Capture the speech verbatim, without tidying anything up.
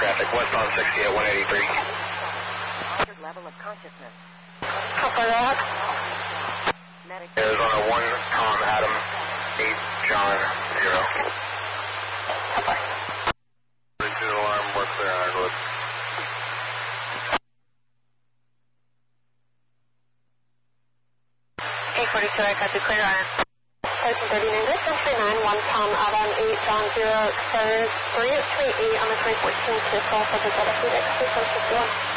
traffic, westbound sixty at one eighty-three. Altered level of consciousness. Copy that. Arizona one, Tom, Adam, eight, John, zero. Copy. Pursuit alarm, we're clear on Ironwood. eight forty-two, I copy clear on. thirteen thirty-nine, this is three nine one, Tom, Adam, eight, John, zero, expires three three eight on the three fourteen, Cisco, subject at Phoenix, three four six one.